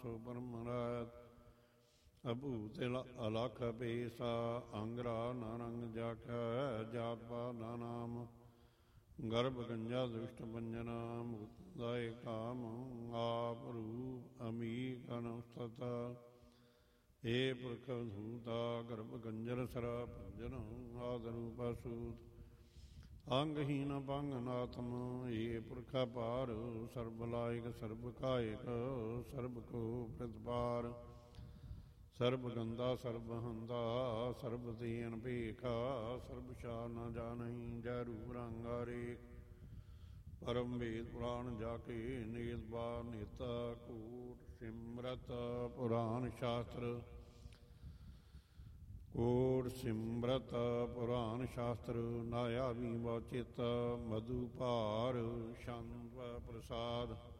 ਸੋ ਬ੍ਰਹਮ ਰਾਤ ਅਭੂਤਿ ਅਲਖ ਬੇਸਾ ਅੰਗਰਾ ਨਾਰੰਗ ਜਾਖੈ ਜਾਤ ਪਾਤ ਨਾ ਨਾਮ ਗਰਭ ਗੰਜਾ ਦੁਸ਼ਟ ਬੰਜਨਾ ਮੁਕਤਦਾਇ ਕਾਮ ਆਪ ਰੂਪ ਅਮੀਕ ਅਨੁਸਤਤਾ ਏ ਪੁਰਖ ਧੂਤਾ ਗਰਭ ਗੰਜਰ ਸਰਾ ਭੰਜਨ ਆਦ ਰੂਪਾ ਸੂਤ ਅੰਗਹੀਨ ਭੰਗ ਨਾਤਮ ਏ ਪੁਰਖਾ ਪਾਰ ਸਰਬ ਲਾਇਕ ਸਰਬ ਕਾਇਕ ਸਰਬ ਕੋ ਪ੍ਰਤਪਾਰ ਸਰਬ ਗੰਦਾ ਸਰਬ ਹੰਦਾ ਸਰਬ ਤੀਨ ਭੇਖਾ ਸਰਬ ਸ਼ਾ ਨ ਜਾਣਹੀ ਜੈ ਰੂਪ ਰੰਗ ਹਰੇਕ ਪਰਮ ਵੇਦ ਪੁਰਾਣ ਜਾ ਕੇ ਨੇਤ ਬਾਰ ਨੇਤਾ ਕੋਟ ਸਿਮਰਤ ਪੁਰਾਣ ਸ਼ਾਸਤਰ ਕੋਟ ਸਿਮਰਤ ਪੁਰਾਣ ਸ਼ਾਸਤਰ ਨਾਇਆ ਵੀ ਚਿਤ ਮਧੂ ਭਾਰ ਸ਼ੰਤ ਪ੍ਰਸਾਦ